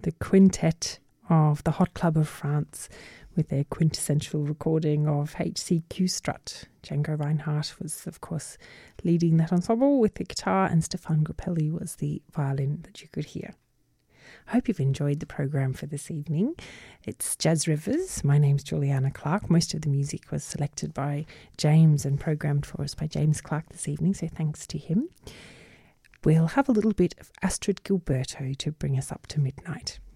the quintet of the Hot Club of France with their quintessential recording of H.C. Strut. Django Reinhardt was, of course, leading that ensemble with the guitar, and Stefan Grappelli was the violin that you could hear. I hope you've enjoyed the program for this evening. It's Jazz Rivers. My name's Juliana Clark. Most of the music was selected by James and programmed for us by James Clark this evening, so thanks to him. We'll have a little bit of Astrid Gilberto to bring us up to midnight.